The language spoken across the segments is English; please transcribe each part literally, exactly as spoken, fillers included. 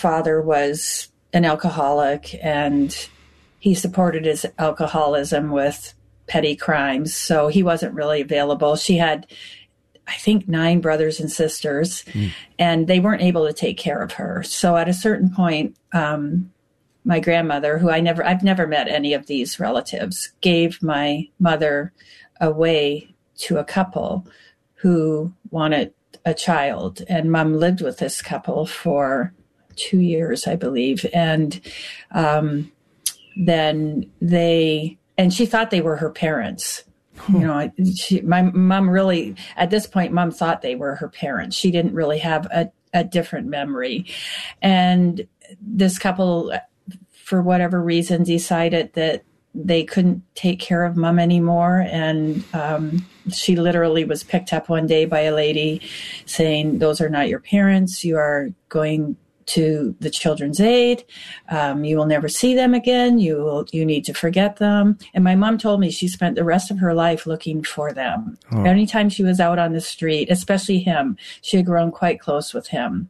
father was an alcoholic, and he supported his alcoholism with petty crimes. So he wasn't really available. She had, I think, nine brothers and sisters, mm. and they weren't able to take care of her. So at a certain point, um, my grandmother, who I never, I've never met any of these relatives, gave my mother away to a couple who wanted a child. And Mom lived with this couple for two years, I believe. And um, then they, and she thought they were her parents. You know, she, my mom really, at this point, Mom thought they were her parents. She didn't really have a, a different memory. And this couple, for whatever reason, decided that they couldn't take care of Mom anymore. And um, she literally was picked up one day by a lady saying, those are not your parents. You are going to the Children's Aid. Um, you will never see them again. You will, you need to forget them. And my mom told me she spent the rest of her life looking for them. Oh. Anytime she was out on the street, especially him, she had grown quite close with him.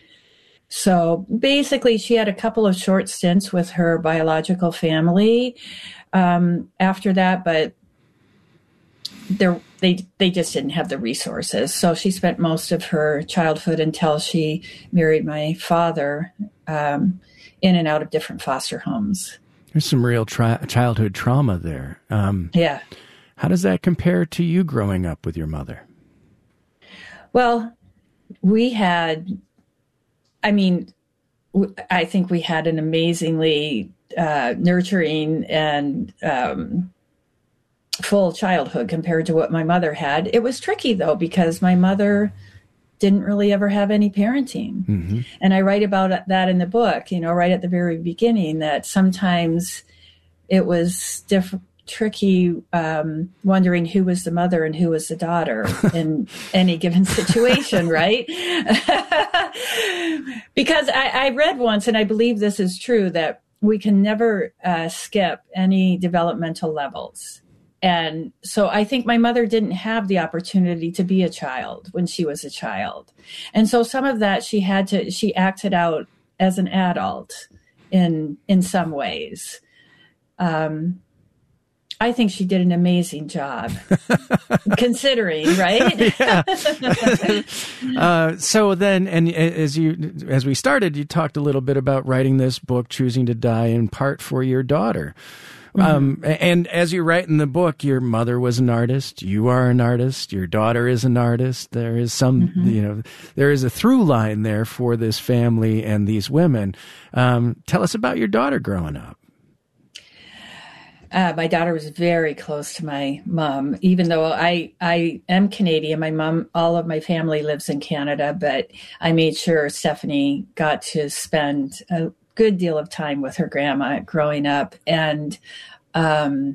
So basically, she had a couple of short stints with her biological family um, after that, but there, they they just didn't have the resources. So she spent most of her childhood until she married my father um, in and out of different foster homes. There's some real tra- childhood trauma there. Um, yeah. How does that compare to you growing up with your mother? Well, we had... I mean, I think we had an amazingly uh, nurturing and um, full childhood compared to what my mother had. It was tricky, though, because my mother didn't really ever have any parenting. Mm-hmm. And I write about that in the book, you know, right at the very beginning, that sometimes it was different. Tricky um, wondering who was the mother and who was the daughter in any given situation, right? Because I, I read once, and I believe this is true, that we can never uh, skip any developmental levels. And so I think my mother didn't have the opportunity to be a child when she was a child. And so some of that she had to, she acted out as an adult in, in some ways. Um, I think she did an amazing job, considering, right? Yeah. uh, so then, and as you, as we started, you talked a little bit about writing this book, Choosing to Die, in part for your daughter. Mm-hmm. Um, and as you write in the book, your mother was an artist, you are an artist, your daughter is an artist. There is some, mm-hmm. you know, there is a through line there for this family and these women. Um, tell us about your daughter growing up. Uh, my daughter was very close to my mom, even though I, I am Canadian. My mom, all of my family lives in Canada, but I made sure Stephanie got to spend a good deal of time with her grandma growing up. And, um,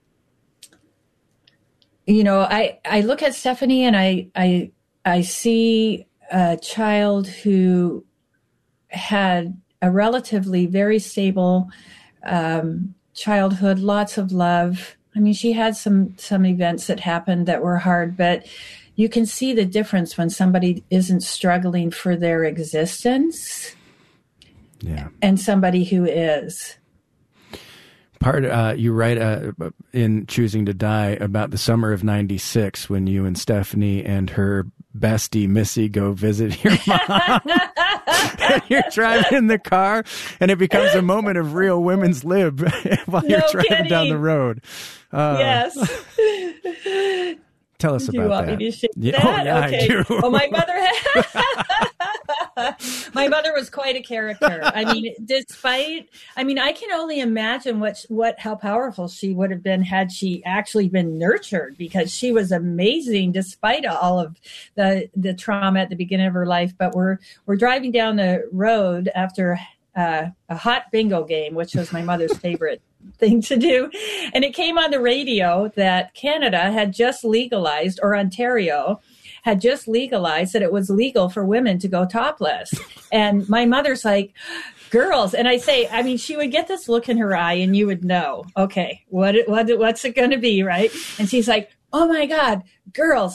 you know, I, I look at Stephanie and I, I, I see a child who had a relatively very stable, um, childhood, lots of love. I mean, she had some some events that happened that were hard, but you can see the difference when somebody isn't struggling for their existence, yeah, and somebody who is. Part uh, you write uh, in Choosing to Die about the summer of ninety-six when you and Stephanie and her bestie Missy go visit your mom. And you're driving in the car, and it becomes a moment of real women's lib while No you're driving kidding. down the road. Uh, yes. Tell us do about you want that. Me to share yeah, that? Oh, yeah, okay. I do. Well, my mother had, my mother was quite a character. I mean, despite, I mean, I can only imagine what, what, how powerful she would have been had she actually been nurtured, because she was amazing despite all of the, the trauma at the beginning of her life. But we're, we're driving down the road after uh, a hot bingo game, which was my mother's favorite thing to do. And it came on the radio that Canada had just legalized, or Ontario had just legalized, that it was legal for women to go topless. And my mother's like, girls. And I say, I mean, she would get this look in her eye and you would know, okay, what, what what's it going to be, right? And she's like, oh my God, girls,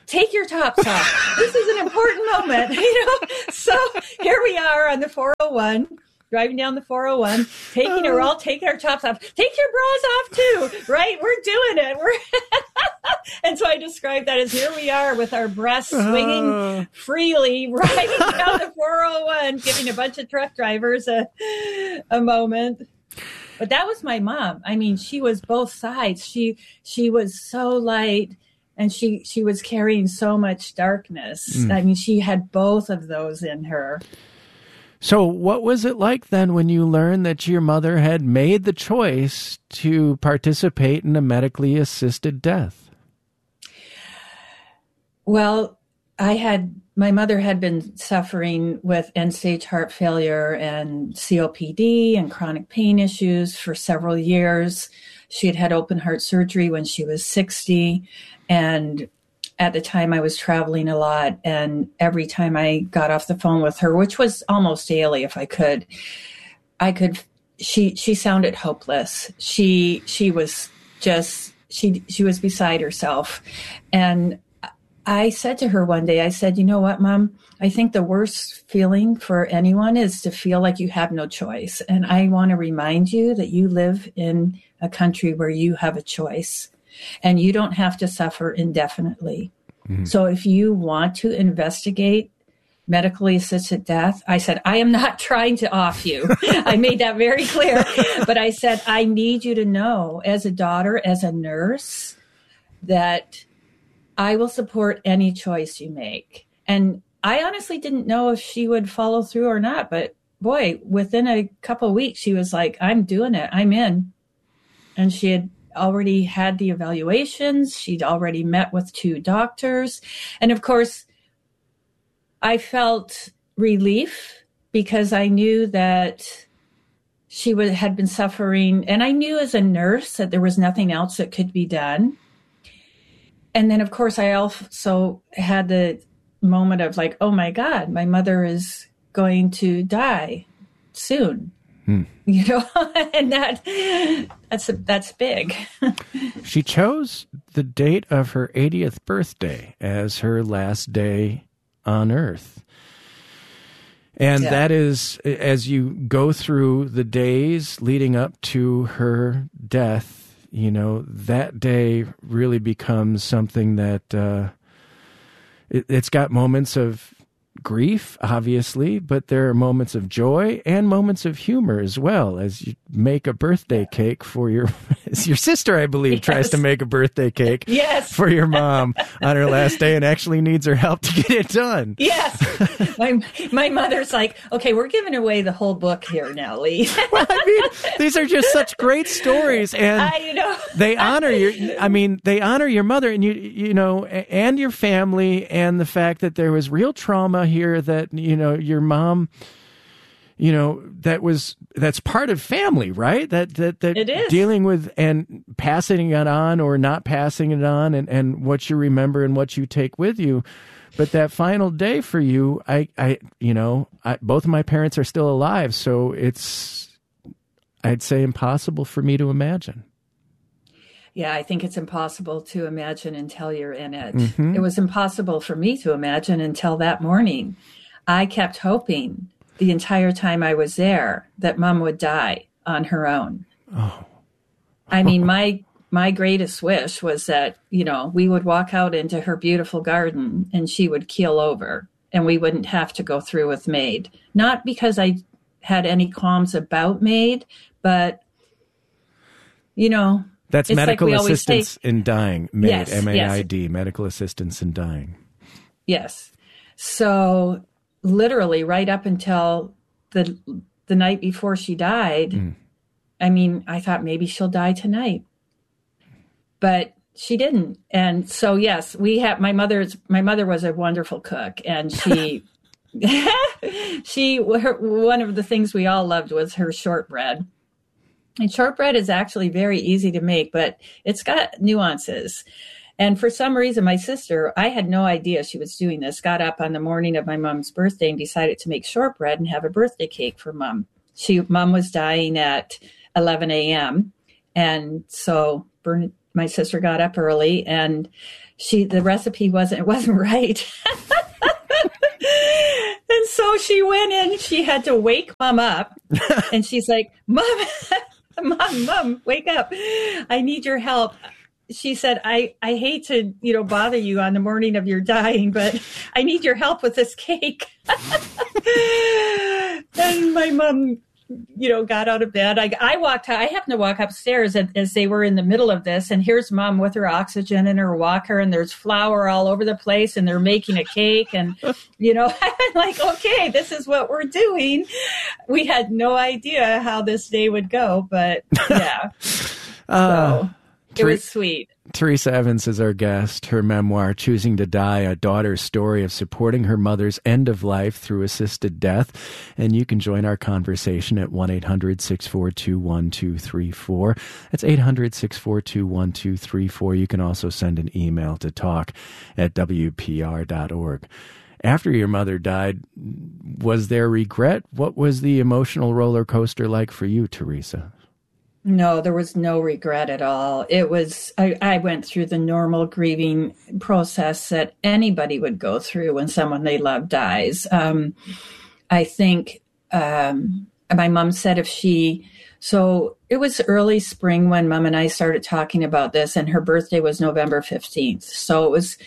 take your tops off. This is an important moment, you know? So here we are on the four oh one, driving down the four oh one, taking, we're all taking our tops off. Take your bras off too, right? We're doing it. We're And so I described that as here we are with our breasts swinging uh. freely, riding down the four oh one, giving a bunch of truck drivers a, a moment. But that was my mom. I mean, she was both sides. She she was so light, and she, she was carrying so much darkness. Mm. I mean, she had both of those in her. So what was it like then when you learned that your mother had made the choice to participate in a medically assisted death? Well, I had, my mother had been suffering with end-stage heart failure and C O P D and chronic pain issues for several years. She had had open heart surgery when she was sixty. And at the time I was traveling a lot, and every time I got off the phone with her, which was almost daily if I could, I could, she, she sounded hopeless. She, she was just, she, she was beside herself. And I said to her one day, I said, you know what, Mom, I think the worst feeling for anyone is to feel like you have no choice. And I want to remind you that you live in a country where you have a choice. And you don't have to suffer indefinitely. Mm-hmm. So if you want to investigate medically assisted death, I said, I am not trying to off you. I made that very clear. But I said, I need you to know as a daughter, as a nurse, that I will support any choice you make. And I honestly didn't know if she would follow through or not. But boy, within a couple of weeks, she was like, I'm doing it. I'm in. And she had already had the evaluations. She'd already met with two doctors. And of course, I felt relief because I knew that she would, had been suffering. And I knew as a nurse that there was nothing else that could be done. And then, of course, I also had the moment of like, oh, my God, my mother is going to die soon. Hmm. You know, and that that's that's big. She chose the date of her eightieth birthday as her last day on Earth. And yeah. That is, as you go through the days leading up to her death, you know, that day really becomes something that uh, it, it's got moments of grief, obviously, but there are moments of joy and moments of humor as well as you make a birthday cake for your your sister, I believe, yes. tries to make a birthday cake yes. for your mom on her last day and actually needs her help to get it done. Yes. my my mother's like, okay, we're giving away the whole book here now, Lee. Well, I mean, these are just such great stories, and I, you know. they honor your, I mean, they honor your mother and you, you know, and your family, and the fact that there was real trauma here that, you know, your mom, you know, that was, that's part of family, right? That, that, that it is. Dealing with and passing it on or not passing it on, and, and what you remember and what you take with you. But that final day for you, I, I, you know, I, both of my parents are still alive. So it's, I'd say, impossible for me to imagine. Yeah, I think it's impossible to imagine until you're in it. Mm-hmm. It was impossible for me to imagine until that morning. I kept hoping the entire time I was there that Mom would die on her own. Oh. I mean, my my greatest wish was that, you know, we would walk out into her beautiful garden and she would keel over and we wouldn't have to go through with MAID. Not because I had any qualms about MAID, but, you know, that's it's medical like assistance say, in dying. MAID, yes, M A I D, yes. medical assistance in dying. Yes. So literally right up until the the night before she died, mm. I mean, I thought maybe she'll die tonight. But she didn't. And so, yes, we have, my mother's, my mother was a wonderful cook, and she, she, her, one of the things we all loved was her shortbread. And shortbread is actually very easy to make, but it's got nuances. And for some reason, my sister, I had no idea she was doing this, got up on the morning of my mom's birthday and decided to make shortbread and have a birthday cake for Mom. She, Mom was dying at eleven a.m. And so Bern, my sister got up early and she, the recipe wasn't, it wasn't right. And so she went in, she had to wake Mom up, and she's like, Mom, Mom, Mom, wake up. I need your help. She said, I, I hate to, you know, bother you on the morning of your dying, but I need your help with this cake. And my mom, you know, got out of bed. I, I walked, I happened to walk upstairs as, as they were in the middle of this. And here's Mom with her oxygen in her walker, and there's flour all over the place, and they're making a cake. And, you know, I'm like, okay, this is what we're doing. We had no idea how this day would go, but yeah. uh, so it was sweet. Teresa Evans is our guest. Her memoir, Choosing to Die, a daughter's story of supporting her mother's end of life through assisted death. And you can join our conversation at one eight hundred six four two one two three four. That's eight hundred six four two one two three four. You can also send an email to talk at w p r dot org. After your mother died, was there regret? What was the emotional roller coaster like for you, Teresa? No, there was no regret at all. It was, I, I went through the normal grieving process that anybody would go through when someone they love dies. Um, I think um, my mom said if she, so it was early spring when Mom and I started talking about this, and her birthday was November fifteenth. So it was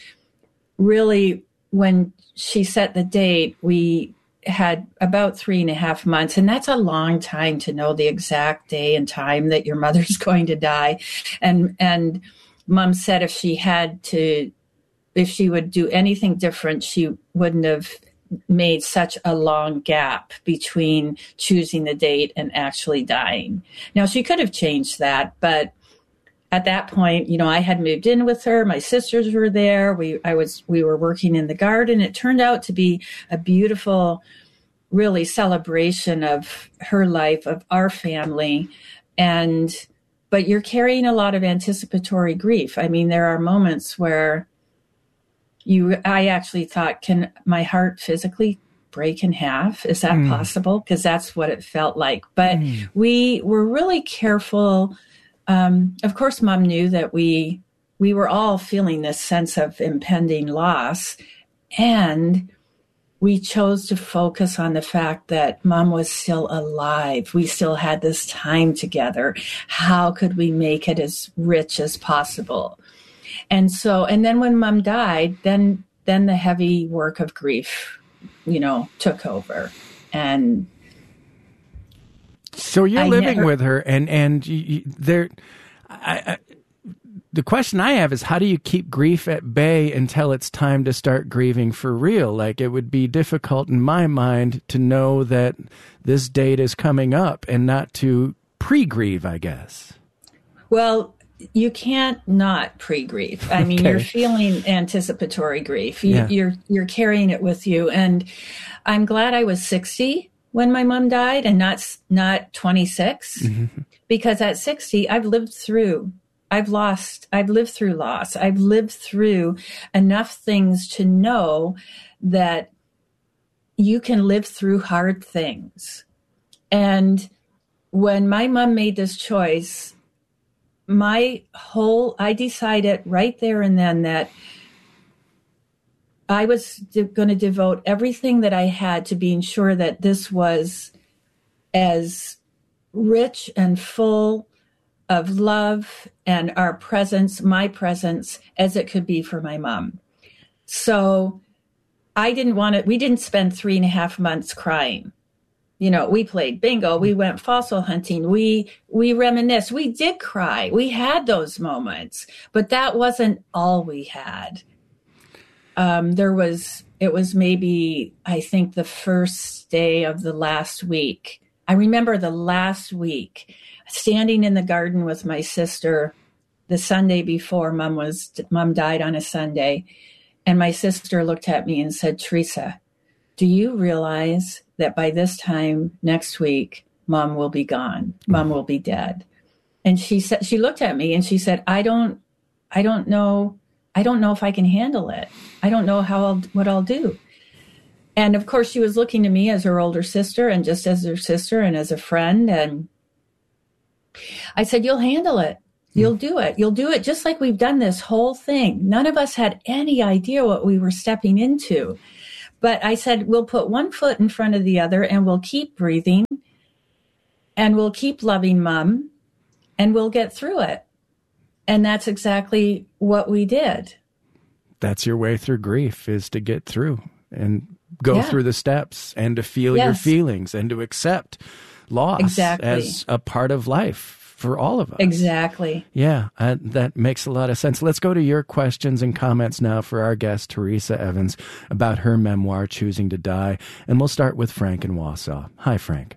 really when she set the date, we had about three and a half months. And that's a long time to know the exact day and time that your mother's going to die. And, and Mom said if she had to, if she would do anything different, she wouldn't have made such a long gap between choosing the date and actually dying. Now, she could have changed that, but at that point, you know, I had moved in with her. My sisters were there. We, I was, we were working in the garden. It turned out to be a beautiful, really celebration of her life, of our family. And, but you're carrying a lot of anticipatory grief. I mean, there are moments where you, I actually thought, can my heart physically break in half? Is that mm. possible? Because that's what it felt like. But mm. we were really careful. Um, of course, Mom knew that we we were all feeling this sense of impending loss, and we chose to focus on the fact that Mom was still alive. We still had this time together. How could we make it as rich as possible? And so, and then when Mom died, then then the heavy work of grief, you know, took over, and. So you're I living never, with her, and and you, you, there. I, I, the question I have is, how do you keep grief at bay until it's time to start grieving for real? Like, it would be difficult in my mind to know that this date is coming up and not to pre-grieve, I guess. Well, you can't not pre-grieve. I mean, okay. You're feeling anticipatory grief. You, yeah. You're you're carrying it with you, and I'm glad I was sixty. When my mom died, and not not twenty-six, mm-hmm. because at sixty, I've lived through, I've lost, I've lived through loss. I've lived through enough things to know that you can live through hard things. And when my mom made this choice, my whole, I decided right there and then that I was de- going to devote everything that I had to being sure that this was as rich and full of love and our presence, my presence, as it could be for my mom. So I didn't want to, we didn't spend three and a half months crying. You know, we played bingo, we went fossil hunting, we we reminisced, we did cry, we had those moments, but that wasn't all we had. Um, there was, it was maybe, I think, the first day of the last week. I remember the last week standing in the garden with my sister the Sunday before mom was, mom died on a Sunday. And my sister looked at me and said, Teresa, do you realize that by this time next week, Mom will be gone. Mom will be dead. And she said, she looked at me and she said, I don't, I don't know. I don't know if I can handle it. I don't know how I'll, what I'll do. And of course she was looking to me as her older sister and just as her sister and as a friend. And I said, you'll handle it. You'll do it. You'll do it just like we've done this whole thing. None of us had any idea what we were stepping into. But I said, we'll put one foot in front of the other and we'll keep breathing and we'll keep loving Mom and we'll get through it. And that's exactly what we did. That's your way through grief, is to get through and go yeah. through the steps and to feel yes. your feelings and to accept loss exactly. as a part of life. For all of us. Exactly. Yeah, uh, that makes a lot of sense. Let's go to your questions and comments now for our guest, Teresa Evans, about her memoir, Choosing to Die. And we'll start with Frank in Wausau. Hi, Frank.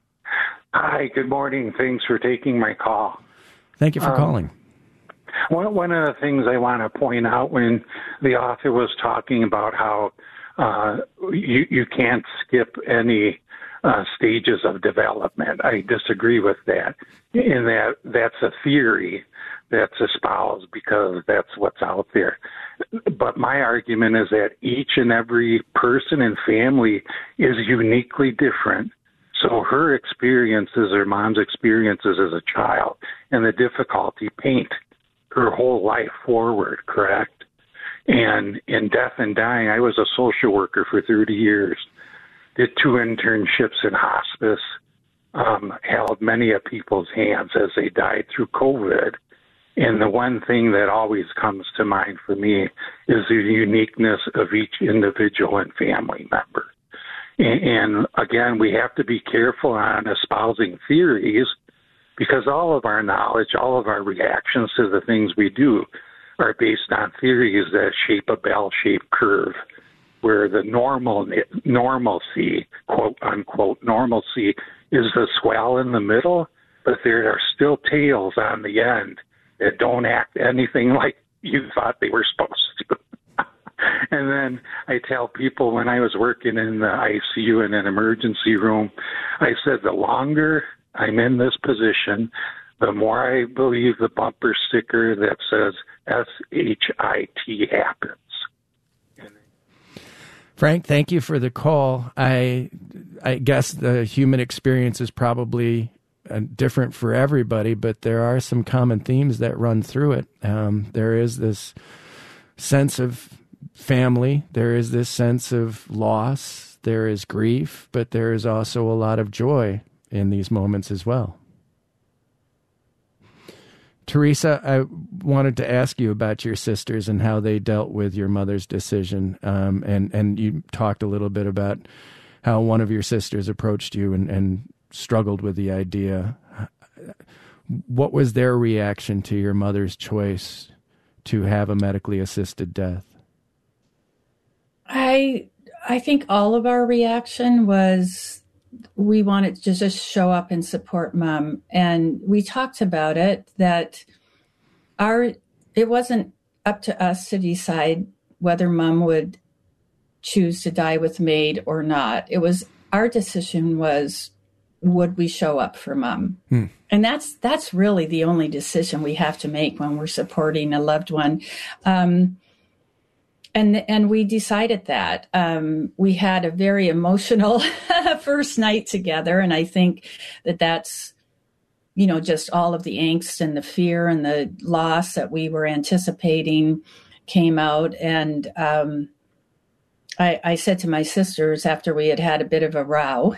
Hi, good morning. Thanks for taking my call. Thank you for um, calling. One, one of the things I want to point out when the author was talking about how uh, you, you can't skip any Uh, stages of development. I disagree with that, in that that's a theory that's espoused because that's what's out there. But my argument is that each and every person and family is uniquely different. So her experiences, her mom's experiences as a child, and the difficulty paint her whole life forward, correct? And in Death and Dying, I was a social worker for thirty years. Did two internships in hospice, um, held many of people's hands as they died through COVID. And the one thing that always comes to mind for me is the uniqueness of each individual and family member. And, and again, we have to be careful on espousing theories, because all of our knowledge, all of our reactions to the things we do are based on theories that shape a bell-shaped curve, where the normal normalcy, quote unquote, normalcy is the swell in the middle, but there are still tails on the end that don't act anything like you thought they were supposed to. And then I tell people, when I was working in the I C U in an emergency room, I said, the longer I'm in this position, the more I believe the bumper sticker that says S H I T happens. Frank, thank you for the call. I I guess the human experience is probably uh, different for everybody, but there are some common themes that run through it. Um, there is this sense of family. There is this sense of loss. There is grief, but there is also a lot of joy in these moments as well. Teresa, I wanted to ask you about your sisters and how they dealt with your mother's decision. Um, and, and you talked a little bit about how one of your sisters approached you and, and struggled with the idea. What was their reaction to your mother's choice to have a medically assisted death? I I think all of our reaction was we wanted to just show up and support Mom. And we talked about it, that our it wasn't up to us to decide whether Mom would choose to die with MAID or not. It was our decision was, would we show up for Mom? Hmm. And that's that's really the only decision we have to make when we're supporting a loved one. Um, and and we decided that. Um, we had a very emotional first night together, and I think that that's, you know, just all of the angst and the fear and the loss that we were anticipating came out. And um, I, I said to my sisters after we had had a bit of a row,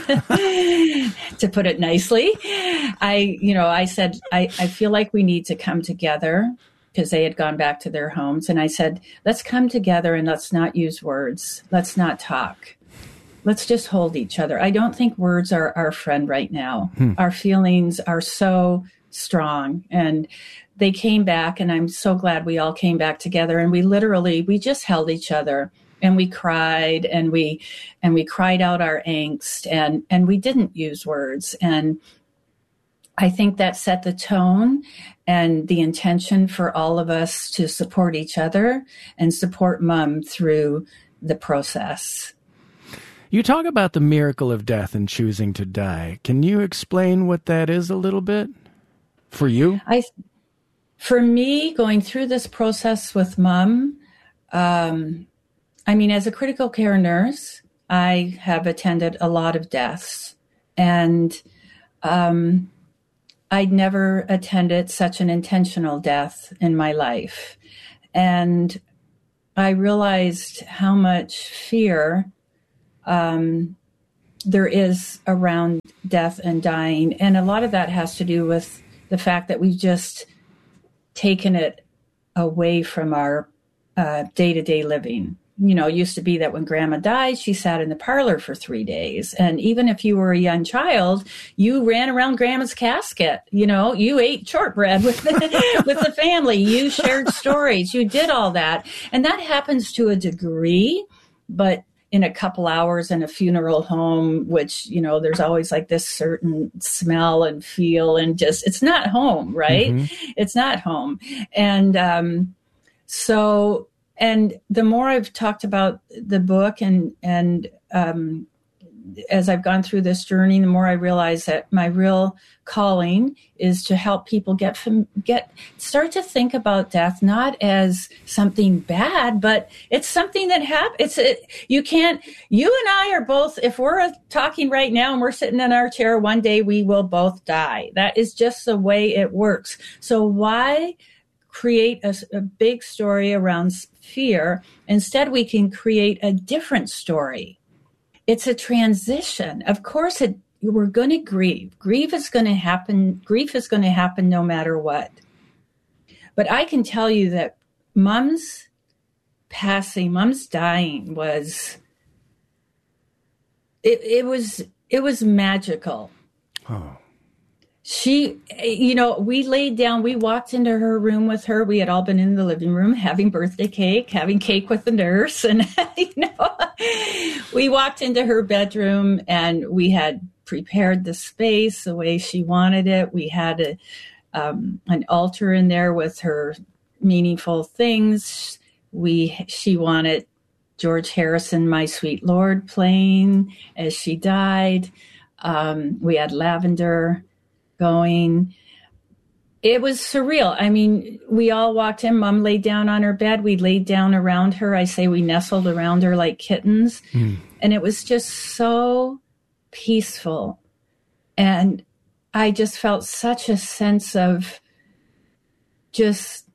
to put it nicely, I, you know, I said, I, I feel like we need to come together, because they had gone back to their homes. And I said, let's come together and let's not use words. Let's not talk. Let's just hold each other. I don't think words are our friend right now. Hmm. Our feelings are so strong. And they came back, and I'm so glad we all came back together. And we literally, we just held each other. And we cried, and we and we cried out our angst, and, and we didn't use words. And I think that set the tone and the intention for all of us to support each other and support Mom through the process. You talk about the miracle of death and choosing to die. Can you explain what that is a little bit for you? I, for me, going through this process with Mom, um, I mean, as a critical care nurse, I have attended a lot of deaths. And um, I'd never attended such an intentional death in my life. And I realized how much fear um, there is around death and dying. And a lot of that has to do with the fact that we've just taken it away from our uh, day-to-day living. You know, it used to be that when grandma died, she sat in the parlor for three days. And even if you were a young child, you ran around grandma's casket. You know, you ate shortbread with the, with the family. You shared stories. You did all that. And that happens to a degree, but in a couple hours in a funeral home, which, you know, there's always like this certain smell and feel and just, it's not home, right? Mm-hmm. It's not home. And um, so... And the more I've talked about the book and, and um, as I've gone through this journey, the more I realize that my real calling is to help people get from, get start to think about death not as something bad, but it's something that happens. It's it, you can't. You and I are both. If we're talking right now and we're sitting in our chair, one day we will both die. That is just the way it works. So why create a, a big story around fear? Instead, we can create a different story. It's a transition. Of course, it, we're going to grieve. Grief is going to happen. Grief is going to happen no matter what. But I can tell you that Mom's passing, Mom's dying was, it, it was, it was magical. Oh. She, you know, we laid down, we walked into her room with her. We had all been in the living room having birthday cake, having cake with the nurse. And, you know, we walked into her bedroom and we had prepared the space the way she wanted it. We had a, um, an altar in there with her meaningful things. We, she wanted George Harrison, My Sweet Lord, playing as she died. Um, we had lavender going. It was surreal. I mean, we all walked in. Mom laid down on her bed. We laid down around her. I say we nestled around her like kittens. Mm. And it was just so peaceful. And I just felt such a sense of just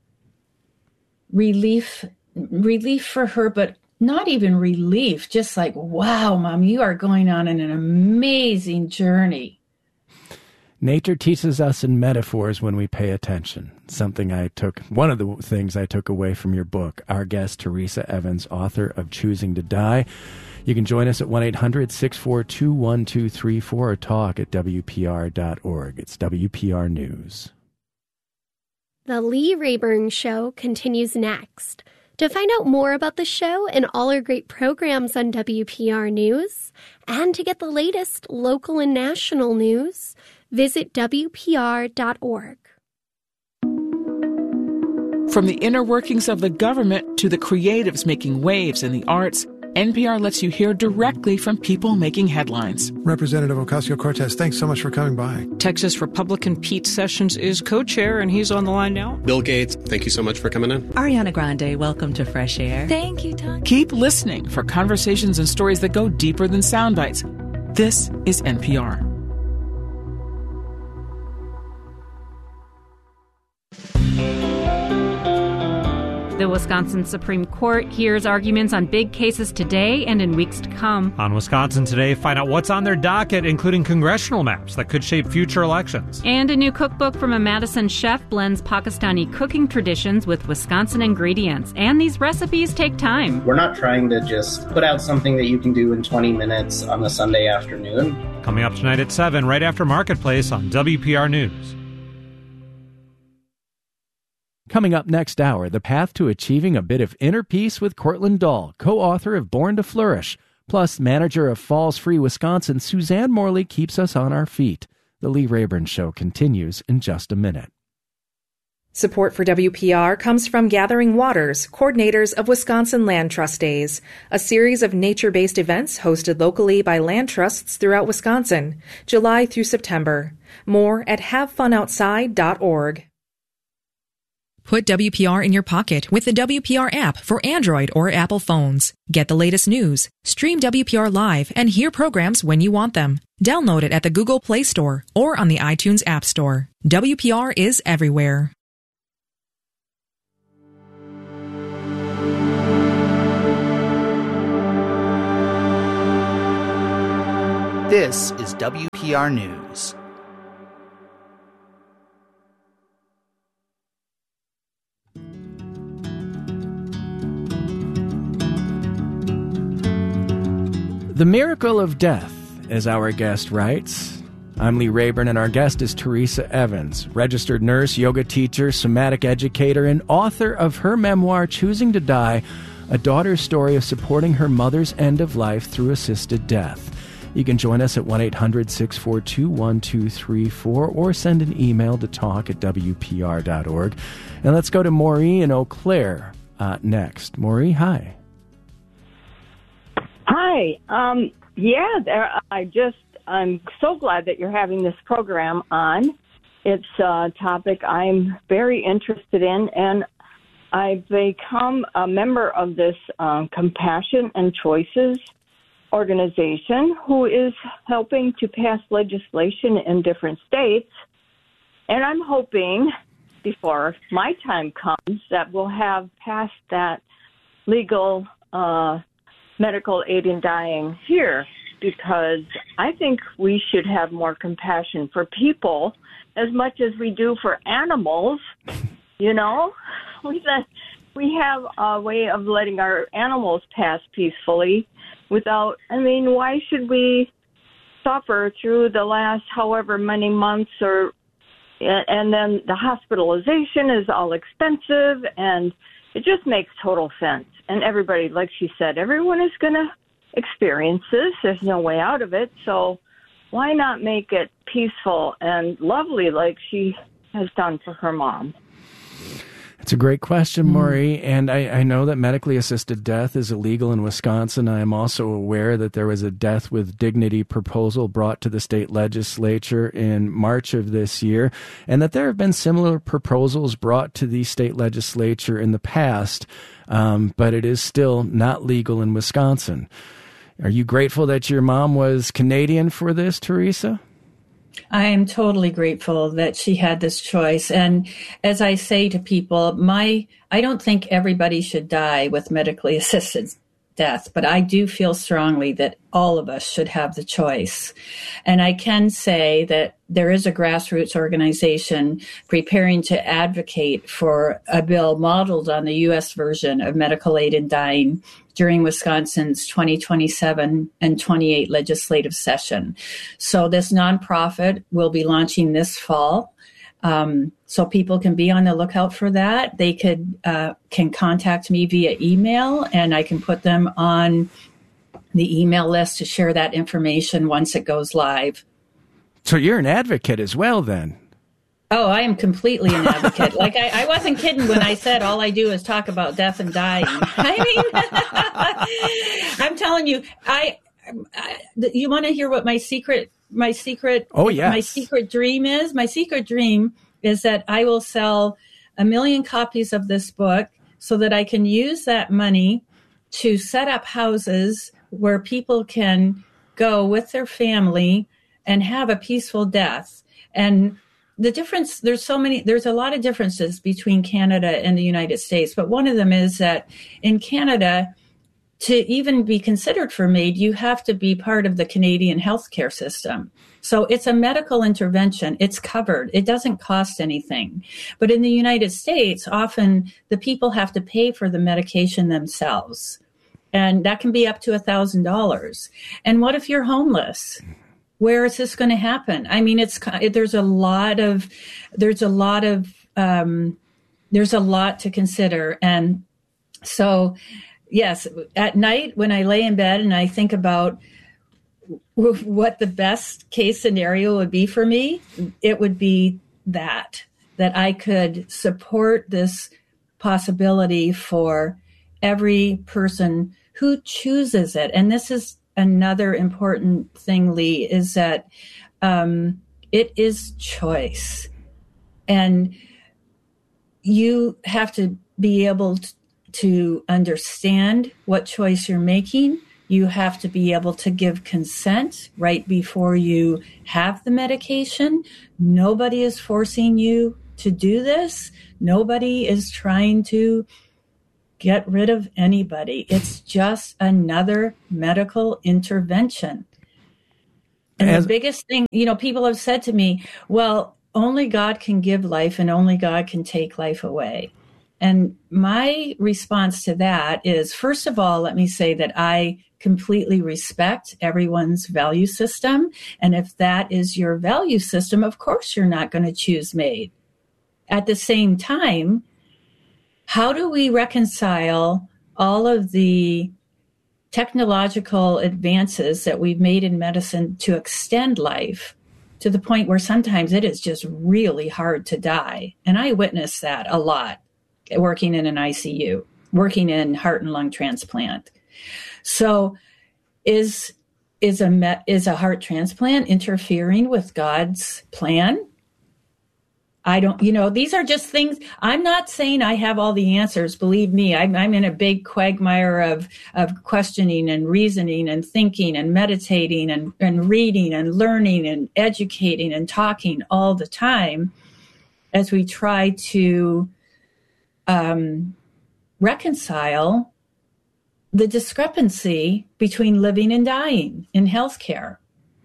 relief, relief for her, but not even relief, just like, wow, Mom, you are going on an amazing journey. Nature teaches us in metaphors when we pay attention. Something I took, one of the things I took away from your book. Our guest, Teresa Evans, author of Choosing to Die. You can join us at one eight hundred six four two one two three four or talk at W P R dot org. It's W P R News. The Lee Rayburn Show continues next. To find out more about the show and all our great programs on W P R News, and to get the latest local and national news, visit W P R dot org. From the inner workings of the government to the creatives making waves in the arts, N P R lets you hear directly from people making headlines. Representative Ocasio-Cortez, thanks so much for coming by. Texas Republican Pete Sessions is co-chair, and he's on the line now. Bill Gates, thank you so much for coming in. Ariana Grande, welcome to Fresh Air. Thank you, Tom. Keep listening for conversations and stories that go deeper than sound bites. This is N P R. The Wisconsin Supreme Court hears arguments on big cases today and in weeks to come. On Wisconsin Today, find out what's on their docket, including congressional maps that could shape future elections. And a new cookbook from a Madison chef blends Pakistani cooking traditions with Wisconsin ingredients. And these recipes take time. We're not trying to just put out something that you can do in twenty minutes on a Sunday afternoon. Coming up tonight at seven, right after Marketplace on W P R News. Coming up next hour, the path to achieving a bit of inner peace with Cortland Dahl, co-author of Born to Flourish. Plus, manager of Falls Free, Wisconsin, Suzanne Morley keeps us on our feet. The Lee Rayburn Show continues in just a minute. Support for W P R comes from Gathering Waters, coordinators of Wisconsin Land Trust Days, a series of nature-based events hosted locally by land trusts throughout Wisconsin, July through September. More at have fun outside dot org. Put W P R in your pocket with the W P R app for Android or Apple phones. Get the latest news, stream W P R live, and hear programs when you want them. Download it at the Google Play Store or on the iTunes App Store. W P R is everywhere. This is W P R News. The miracle of death, as our guest writes. I'm Lee Rayburn, and our guest is Teresa Evans, registered nurse, yoga teacher, somatic educator, and author of her memoir, Choosing to Die, a daughter's story of supporting her mother's end of life through assisted death. You can join us at one eight hundred six four two one two three four or send an email to talk at W P R dot org. And let's go to Maureen in Eau Claire uh, next. Maureen, hi. Hi. Um, yeah, there, I just, I'm so glad that you're having this program on. It's a topic I'm very interested in, and I've become a member of this um, Compassion and Choices organization who is helping to pass legislation in different states. And I'm hoping before my time comes that we'll have passed that legal uh medical aid in dying here, because I think we should have more compassion for people as much as we do for animals. You know, we we have a way of letting our animals pass peacefully without, I mean, why should we suffer through the last however many months, or and then the hospitalization is all expensive, and it just makes total sense. And everybody, like she said, everyone is going to experience this. There's no way out of it. So why not make it peaceful and lovely like she has done for her mom? It's a great question, Maury, and I, I know that medically assisted death is illegal in Wisconsin. I am also aware that there was a death with dignity proposal brought to the state legislature in March of this year, and that there have been similar proposals brought to the state legislature in the past, um, but it is still not legal in Wisconsin. Are you grateful that your mom was Canadian for this, Teresa? I am totally grateful that she had this choice. And as I say to people, my I don't think everybody should die with medically assisted death, but I do feel strongly that all of us should have the choice. And I can say that there is a grassroots organization preparing to advocate for a bill modeled on the U S version of medical aid in dying during Wisconsin's twenty twenty-seven and twenty-eight legislative session. So this nonprofit will be launching this fall. Um, so people can be on the lookout for that. They could uh, can contact me via email, and I can put them on the email list to share that information once it goes live. So you're an advocate as well, then? Oh, I am completely an advocate. Like, I, I wasn't kidding when I said all I do is talk about death and dying. I mean, I'm telling you, I, I you want to hear what my secret, my secret, oh, yes. my secret dream is? My secret dream is that I will sell a million copies of this book so that I can use that money to set up houses where people can go with their family and have a peaceful death. And the difference, there's so many, there's a lot of differences between Canada and the United States, but one of them is that in Canada, to even be considered for MAID, you have to be part of the Canadian healthcare system. So it's a medical intervention. It's covered. It doesn't cost anything. But in the United States, often the people have to pay for the medication themselves. And that can be up to one thousand dollars. And what if you're homeless? Where is this going to happen? I mean, it's there's a lot of there's a lot of um, there's a lot to consider, and so yes, at night when I lay in bed and I think about what the best case scenario would be for me, it would be that that I could support this possibility for every person who chooses it, and this is. Another important thing, Lee, is that um, it is choice. And you have to be able to understand what choice you're making. You have to be able to give consent right before you have the medication. Nobody is forcing you to do this. Nobody is trying to get rid of anybody. It's just another medical intervention. And As- the biggest thing, you know, people have said to me, well, only God can give life and only God can take life away. And my response to that is, first of all, let me say that I completely respect everyone's value system. And if that is your value system, of course, you're not going to choose MAID. At the same time, how do we reconcile all of the technological advances that we've made in medicine to extend life to the point where sometimes it is just really hard to die? And I witnessed that a lot working in an I C U, working in heart and lung transplant. So is is a met, is a heart transplant interfering with God's plan? I don't, you know, these are just things. I'm not saying I have all the answers. Believe me, I'm, I'm in a big quagmire of, of questioning and reasoning and thinking and meditating and, and reading and learning and educating and talking all the time as we try to um, reconcile the discrepancy between living and dying in healthcare.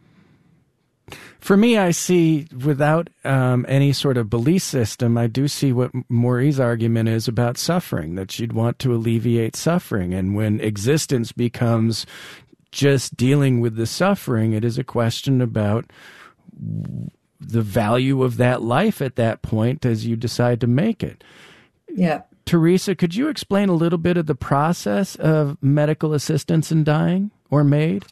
For me, I see, without um, any sort of belief system, I do see what Maurie's argument is about suffering, that she'd want to alleviate suffering. And when existence becomes just dealing with the suffering, it is a question about the value of that life at that point as you decide to make it. Yeah. Teresa, could you explain a little bit of the process of medical assistance in dying, or MAID?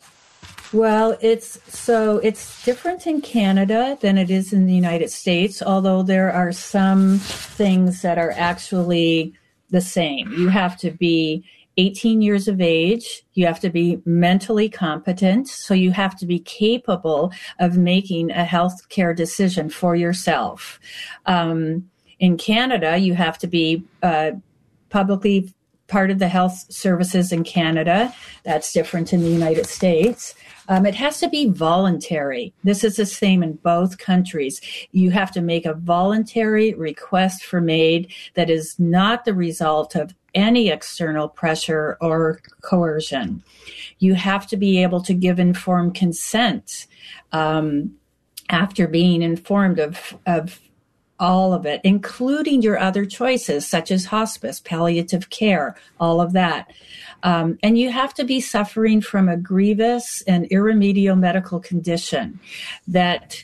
Well, it's so it's different in Canada than it is in the United States, although there are some things that are actually the same. You have to be eighteen years of age. You have to be mentally competent. So you have to be capable of making a healthcare decision for yourself. Um, in Canada, you have to be uh, publicly part of the health services in Canada. That's different in the United States. Um, it has to be voluntary. This is the same in both countries. You have to make a voluntary request for MAID that is not the result of any external pressure or coercion. You have to be able to give informed consent um, after being informed of, of all of it, including your other choices, such as hospice, palliative care, all of that. Um, and you have to be suffering from a grievous and irremediable medical condition that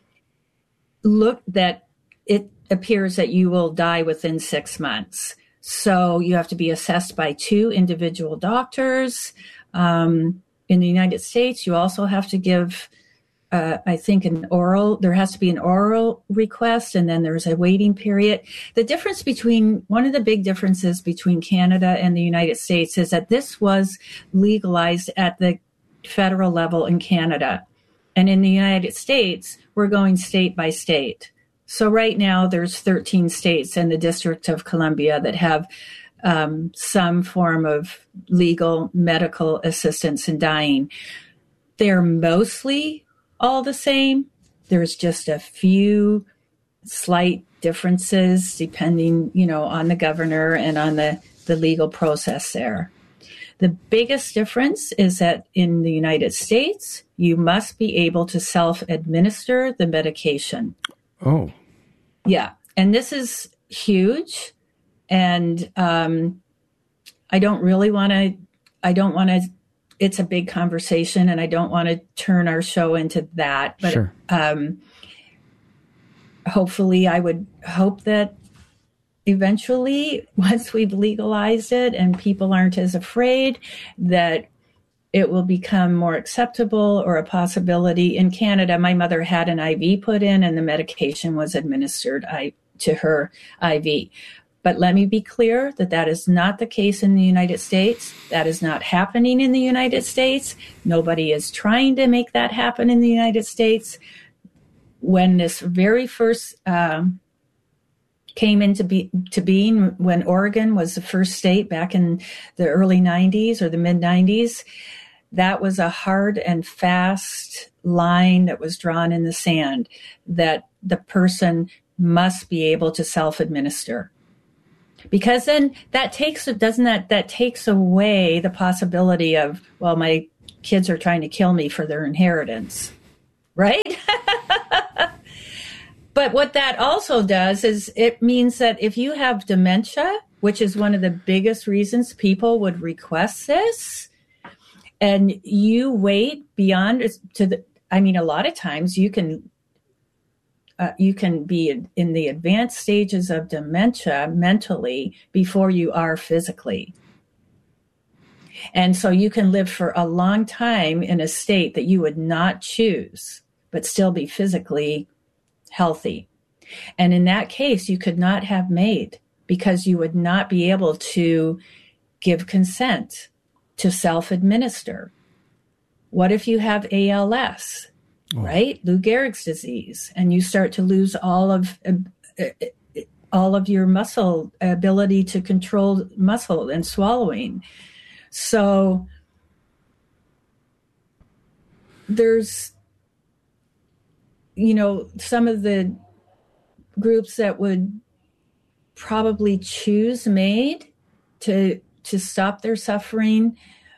look that it appears that you will die within six months. So you have to be assessed by two individual doctors. Um, in the United States, you also have to give Uh, I think an oral, there has to be an oral request, and then there's a waiting period. The difference between, one of the big differences between Canada and the United States is that this was legalized at the federal level in Canada. And in the United States, we're going state by state. So right now there's thirteen states and the District of Columbia that have um, some form of legal medical assistance in dying. They're mostly all the same. There's just a few slight differences depending, you know, on the governor and on the, the legal process there. The biggest difference is that in the United States, you must be able to self-administer the medication. Oh. Yeah. And this is huge. And um, I don't really want to, I don't want to, it's a big conversation, and I don't want to turn our show into that. But sure. um, hopefully I would hope that eventually, once we've legalized it and people aren't as afraid, that it will become more acceptable or a possibility. In Canada, my mother had an I V put in, and the medication was administered I, to her I V. But let me be clear that that is not the case in the United States. That is not happening in the United States. Nobody is trying to make that happen in the United States. When this very first um, came into be, to being when Oregon was the first state back in the early nineties or the mid nineties. That was a hard and fast line that was drawn in the sand that the person must be able to self-administer. Because then that takes, doesn't that, that takes away the possibility of, well, my kids are trying to kill me for their inheritance, right? But what that also does is it means that if you have dementia, which is one of the biggest reasons people would request this, and you wait beyond to the, I mean, a lot of times you can, uh, you can be in, in the advanced stages of dementia mentally before you are physically. And so you can live for a long time in a state that you would not choose, but still be physically healthy. And in that case, you could not have MAID because you would not be able to give consent to self-administer. What if you have A L S, oh. right? Lou Gehrig's disease, and you start to lose all of uh, all of your muscle ability to control muscle and swallowing. So there's, you know, some of the groups that would probably choose MAID to to stop their suffering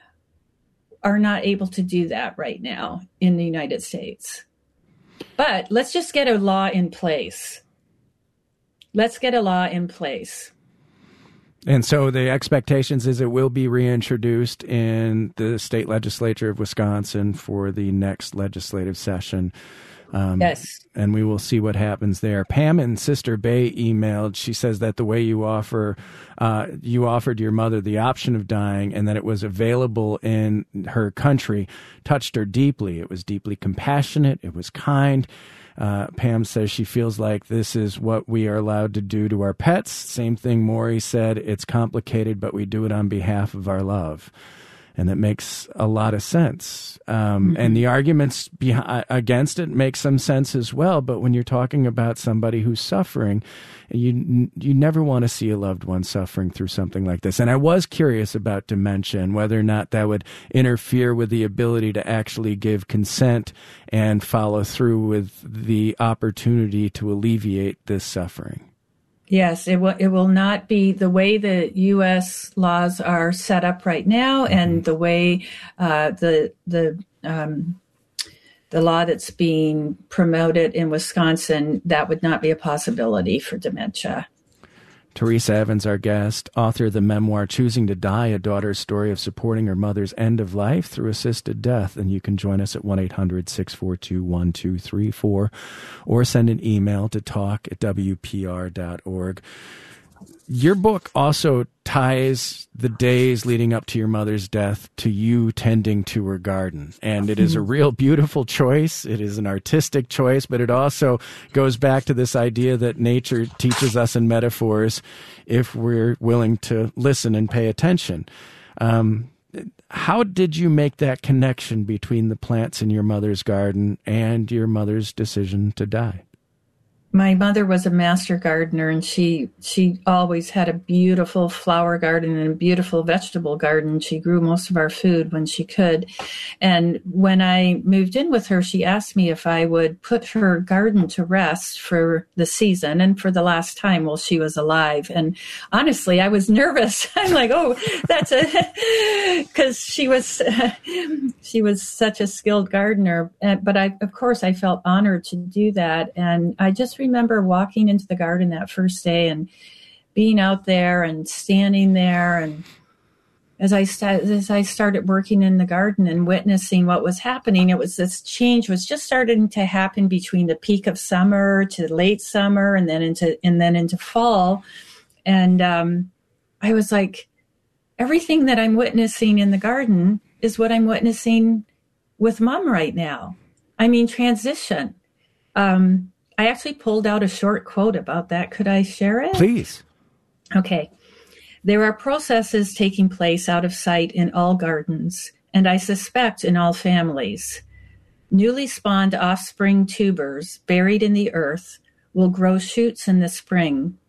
are not able to do that right now in the United States. But let's just get a law in place. Let's get a law in place. And so the expectations is it will be reintroduced in the state legislature of Wisconsin for the next legislative session. Um, yes. And we will see what happens there. Pam in Sister Bay emailed. She says that the way you offer, uh, you offered your mother the option of dying and that it was available in her country touched her deeply. It was deeply compassionate. It was kind. Uh, Pam says she feels like this is what we are allowed to do to our pets. Same thing Maury said. It's complicated, but we do it on behalf of our love. And that makes a lot of sense. Um, mm-hmm. And the arguments behind, against it make some sense as well. But when you're talking about somebody who's suffering, you you never want to see a loved one suffering through something like this. And I was curious about dementia and whether or not that would interfere with the ability to actually give consent and follow through with the opportunity to alleviate this suffering. Yes, it will. It will not be the way the U S laws are set up right now, and the way uh, the the um, the law that's being promoted in Wisconsin. That would not be a possibility for dementia. Teresa Evans, our guest, author of the memoir Choosing to Die, a daughter's story of supporting her mother's end of life through assisted death. And you can join us at one eight hundred six four two one two three four or send an email to talk at W P R dot org. Your book also ties the days leading up to your mother's death to you tending to her garden. And it is a real beautiful choice. It is an artistic choice, but it also goes back to this idea that nature teaches us in metaphors if we're willing to listen and pay attention. Um, how did you make that connection between the plants in your mother's garden and your mother's decision to die? My mother was a master gardener, and she she always had a beautiful flower garden and a beautiful vegetable garden. She grew most of our food when she could. And when I moved in with her, she asked me if I would put her garden to rest for the season and for the last time while she was alive. And honestly, I was nervous. I'm like, oh, that's a, because she was she was such a skilled gardener. But I, of course, I felt honored to do that. And I just remember walking into the garden that first day and being out there and standing there. And as I, st- as I started working in the garden and witnessing what was happening, it was this change was just starting to happen between the peak of summer to late summer and then into, and then into fall. And um, I was like, everything that I'm witnessing in the garden is what I'm witnessing with Mom right now. I mean, transition. Um, I actually pulled out a short quote about that. Could I share it? Please. Okay. There are processes taking place out of sight in all gardens, and I suspect in all families. Newly spawned offspring tubers buried in the earth will grow shoots in the spring,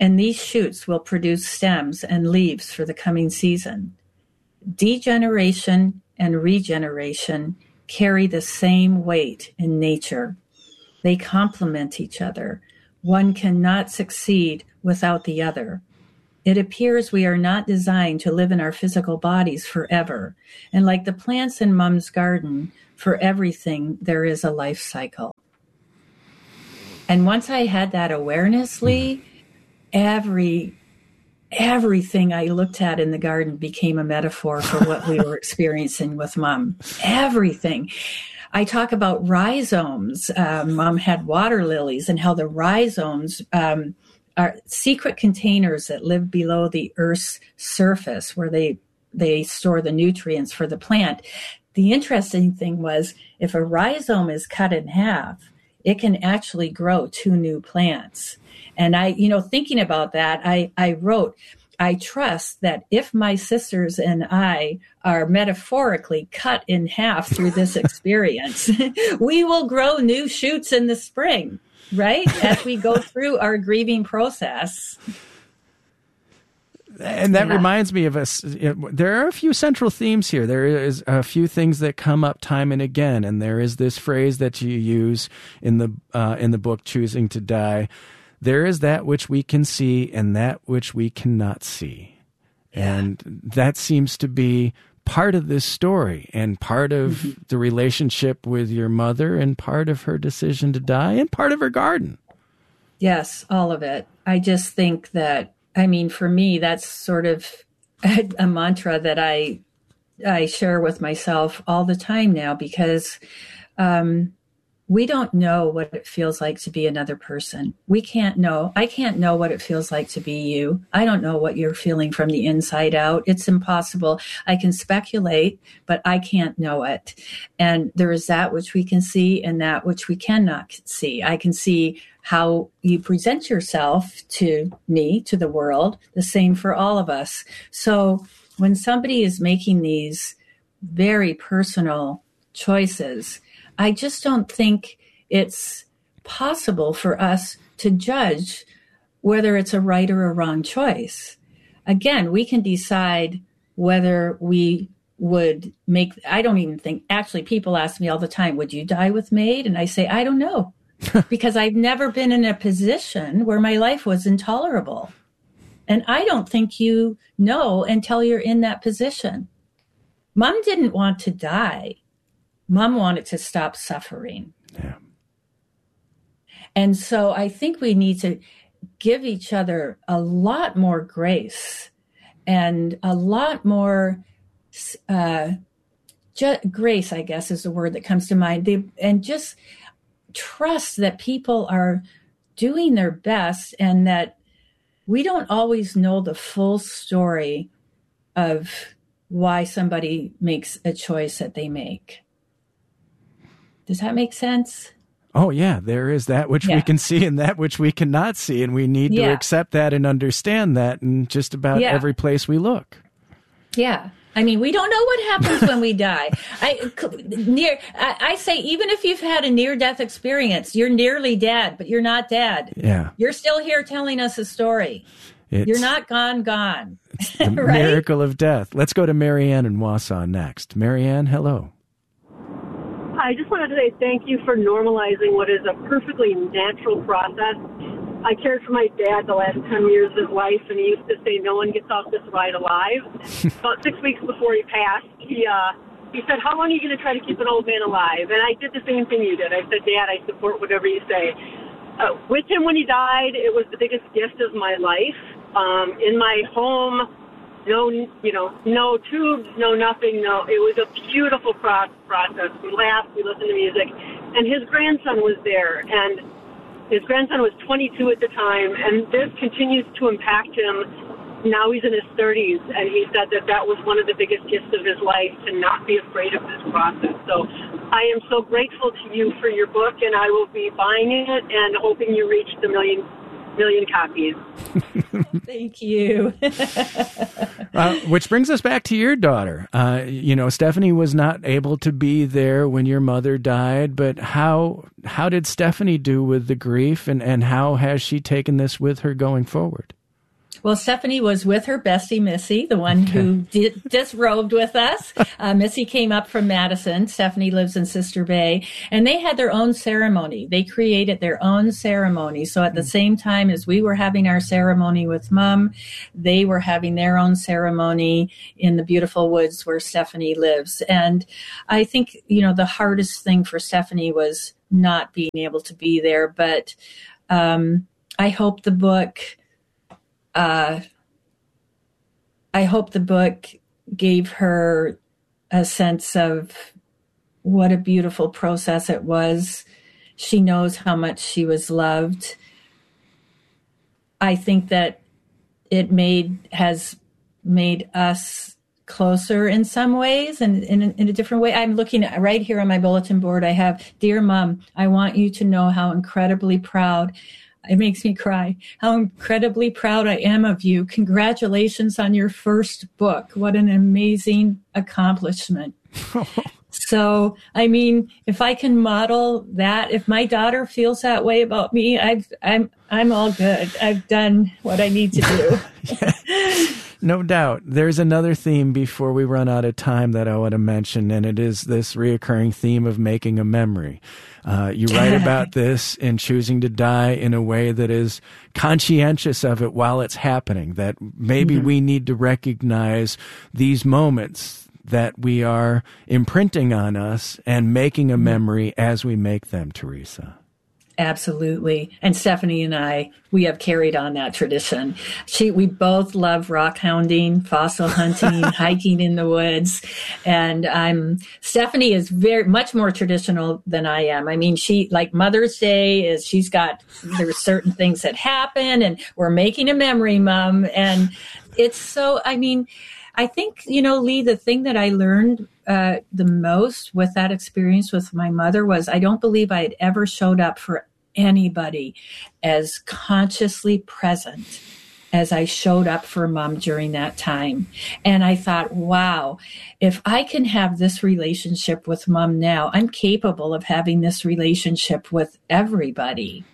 and these shoots will produce stems and leaves for the coming season. Degeneration and regeneration carry the same weight in nature. They complement each other. One cannot succeed without the other. It appears we are not designed to live in our physical bodies forever. And like the plants in Mom's garden, for everything, there is a life cycle. And once I had that awareness, Lee, every everything I looked at in the garden became a metaphor for what we were experiencing with Mom. Everything. I talk about rhizomes. Um, Mom had water lilies, and how the rhizomes um, are secret containers that live below the Earth's surface, where they they store the nutrients for the plant. The interesting thing was, if a rhizome is cut in half, it can actually grow two new plants. And I, you know, thinking about that, I, I wrote, I trust that if my sisters and I are metaphorically cut in half through this experience, we will grow new shoots in the spring, right? As we go through our grieving process. And that yeah. reminds me of us. There are a few central themes here. There is a few things that come up time and again, and there is this phrase that you use in the uh, in the book, "Choosing to Die." There is that which we can see and that which we cannot see, yeah. and that seems to be part of this story and part of mm-hmm. the relationship with your mother, and part of her decision to die, and part of her garden. Yes, all of it. I just think that. I mean, for me, that's sort of a, a mantra that I I share with myself all the time now, because um, we don't know what it feels like to be another person. We can't know. I can't know what it feels like to be you. I don't know what you're feeling from the inside out. It's impossible. I can speculate, but I can't know it. And there is that which we can see and that which we cannot see. I can see how you present yourself to me, to the world, the same for all of us. So when somebody is making these very personal choices, I just don't think it's possible for us to judge whether it's a right or a wrong choice. Again, we can decide whether we would make, I don't even think, actually people ask me all the time, would you die with MAID? And I say, I don't know. Because I've never been in a position where my life was intolerable. And I don't think you know until you're in that position. Mom didn't want to die. Mom wanted to stop suffering. Yeah. And so I think we need to give each other a lot more grace and a lot more uh, ju- grace, I guess is the word that comes to mind. They, and just trust that people are doing their best, and that we don't always know the full story of why somebody makes a choice that they make. Does that make sense? Oh, yeah. There is that which yeah. we can see and that which we cannot see, and we need yeah. to accept that and understand that in just about yeah. every place we look. Yeah. I mean, we don't know what happens when we die. I, near, I, I say, even if you've had a near-death experience, you're nearly dead, but you're not dead. Yeah. You're still here telling us a story. It's, you're not gone, gone. It's the right? miracle of death. Let's go to Marianne in Wausau next. Marianne, hello. I just wanted to say thank you for normalizing what is a perfectly natural process. I cared for my dad the last ten years of his life, and he used to say, no one gets off this ride alive. About six weeks before he passed, he uh, he said, how long are you going to try to keep an old man alive? And I did the same thing you did. I said, Dad, I support whatever you say. Uh, with him when he died, it was the biggest gift of my life. Um, in my home, no, you know, no tubes, no nothing, no. It was a beautiful pro- process. We laughed, we listened to music, and his grandson was there, and his grandson was twenty-two at the time, and this continues to impact him. Now he's in his thirties, and he said that that was one of the biggest gifts of his life, to not be afraid of this process. So I am so grateful to you for your book, and I will be buying it and hoping you reach the million million copies. Thank you. uh, which brings us back to your daughter. Uh, you know, Stephanie was not able to be there when your mother died, but how how did Stephanie do with the grief, and, and how has she taken this with her going forward? Well, Stephanie was with her bestie, Missy, the one okay. who did, disrobed with us. Uh, Missy came up from Madison. Stephanie lives in Sister Bay. And they had their own ceremony. They created their own ceremony. So at the same time as we were having our ceremony with Mom, they were having their own ceremony in the beautiful woods where Stephanie lives. And I think, you know, the hardest thing for Stephanie was not being able to be there. But um, I hope the book... Uh, I hope the book gave her a sense of what a beautiful process it was. She knows how much she was loved. I think that it made has made us closer in some ways and in, in a different way. I'm looking at right here on my bulletin board. I have, "Dear Mom, I want you to know how incredibly proud." It makes me cry. How incredibly proud I am of you. Congratulations on your first book. What an amazing accomplishment. So, I mean, if I can model that, if my daughter feels that way about me, I've, I'm, I'm all good. I've done what I need to do. No doubt. There's another theme before we run out of time that I want to mention, and it is this reoccurring theme of making a memory. Uh, you write about this in Choosing to Die in a way that is conscientious of it while it's happening, that maybe mm-hmm. we need to recognize these moments that we are imprinting on us and making a memory as we make them, Teresa. Absolutely. And Stephanie and I, we have carried on that tradition. She, we both love rock hounding, fossil hunting, hiking in the woods. And I'm, Stephanie is very much more traditional than I am. I mean, she, like Mother's Day is, she's got, there's certain things that happen and we're making a memory, Mom. And it's so, I mean, I think, you know, Lee, the thing that I learned uh, the most with that experience with my mother was I don't believe I had ever showed up for anybody as consciously present as I showed up for Mom during that time. And I thought, wow, if I can have this relationship with Mom now, I'm capable of having this relationship with everybody.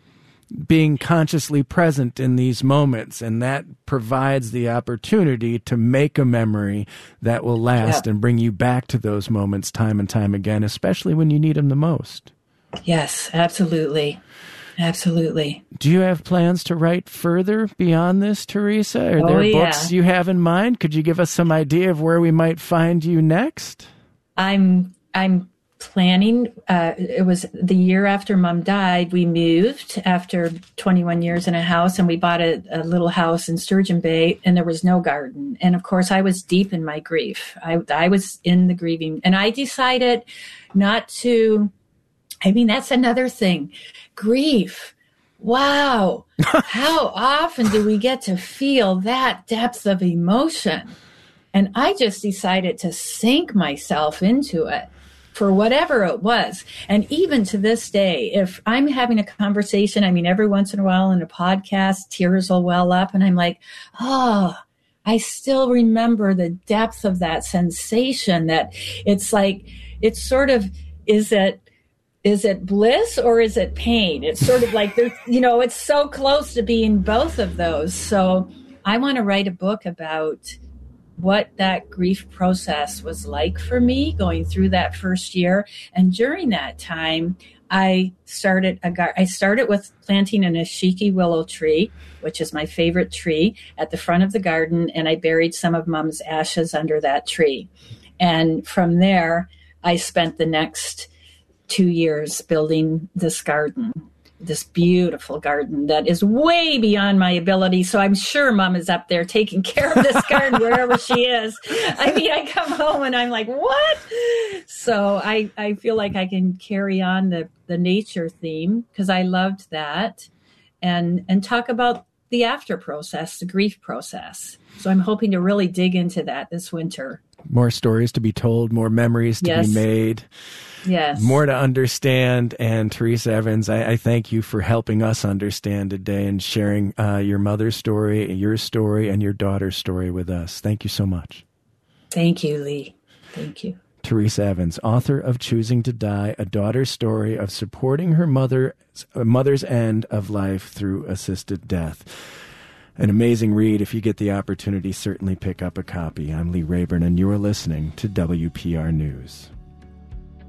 Being consciously present in these moments, and that provides the opportunity to make a memory that will last yeah. and bring you back to those moments time and time again, especially when you need them the most. Yes, absolutely. Absolutely. Do you have plans to write further beyond this, Teresa? Are oh, there yeah. books you have in mind? Could you give us some idea of where we might find you next? I'm I'm planning, uh, it was the year after Mom died, we moved after twenty-one years in a house, and we bought a, a little house in Sturgeon Bay, and there was no garden. And of course, I was deep in my grief. I, I was in the grieving, and I decided not to, I mean, that's another thing. Grief. Wow. How often do we get to feel that depth of emotion? And I just decided to sink myself into it. For whatever it was. And even to this day, if I'm having a conversation, I mean, every once in a while in a podcast, tears will well up and I'm like, oh, I still remember the depth of that sensation, that it's like, it's sort of, is it, is it bliss or is it pain? It's sort of like, there's, you know, it's so close to being both of those. So I want to write a book about what that grief process was like for me going through that first year. And during that time, I started a gar- I started with planting an ashiki willow tree, which is my favorite tree, at the front of the garden, and I buried some of Mom's ashes under that tree. And from there, I spent the next two years building this garden, this beautiful garden that is way beyond my ability. So I'm sure Mom is up there taking care of this garden wherever she is. I mean, I come home and I'm like, what? So I, I feel like I can carry on the, the nature theme because I loved that, and, and talk about the after process, the grief process. So I'm hoping to really dig into that this winter. More stories to be told, more memories to yes. be made. Yes. More to understand. And Teresa Evans, I, I thank you for helping us understand today and sharing uh, your mother's story, your story, and your daughter's story with us. Thank you so much. Thank you, Lee. Thank you. Teresa Evans, author of Choosing to Die, a daughter's story of supporting her mother, mother's end of life through assisted death. An amazing read. If you get the opportunity, certainly pick up a copy. I'm Lee Rayburn, and you are listening to W P R News.